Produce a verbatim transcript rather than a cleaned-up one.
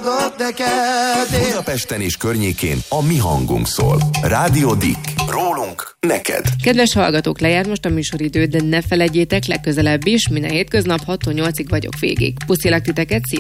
boldog neked. Budapesten és környékén a mi hangunk szól. Rádió Dick. Rólunk neked. Kedves hallgatók, lejár most a műsoridő, de ne felejtjétek, legközelebb is, minden hétköznap hattól nyolcig vagyok végig. Puszilak titeket, szia!